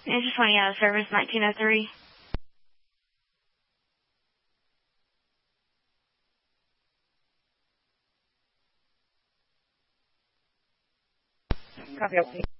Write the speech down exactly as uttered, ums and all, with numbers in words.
Engine twenty out of service, nineteen oh three. Copy, okay.